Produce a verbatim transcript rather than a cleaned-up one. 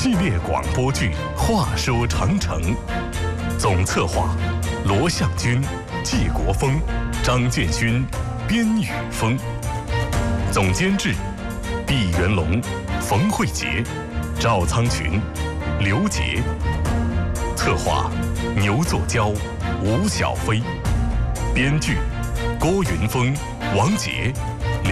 系列广播剧《话说长城》，总策划罗向军、纪国峰、张建勋、边宇峰，总监制毕元龙、冯慧杰、赵苍群、刘杰，策划牛作娇、吴小飞，编剧郭云峰、王杰、